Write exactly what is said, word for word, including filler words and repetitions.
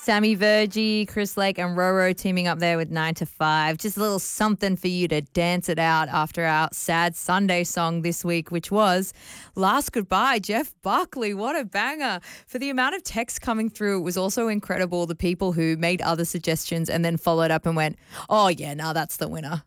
Sammy Vergie, Chris Lake and Roro teaming up there with nine to five. Just a little something for you to dance it out after our sad Sunday song this week, which was Last Goodbye, Jeff Buckley. What a banger. For the amount of text coming through, it was also incredible, the people who made other suggestions and then followed up and went, oh, yeah, no, that's the winner.